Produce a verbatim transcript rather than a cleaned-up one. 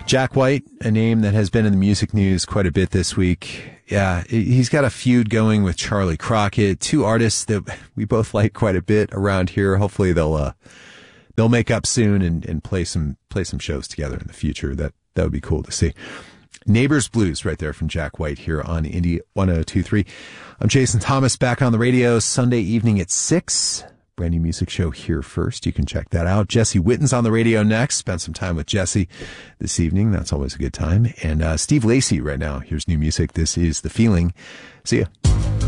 Jack White, a name that has been in the music news quite a bit this week. Yeah, he's got a feud going with Charlie Crockett, two artists that we both like quite a bit around here. Hopefully they'll uh, they'll make up soon and, and play some play some shows together in the future. That that would be cool to see. Neighbors Blues right there from Jack White here on Indie one oh two point three. I'm Jason Thomas, back on the radio Sunday evening at six. Brand new music show here first. You can check that out. Jesse Witten's on the radio next. Spent some time with Jesse this evening. That's always a good time. And uh, Steve Lacy right now. Here's new music. This is The Feeling. See ya.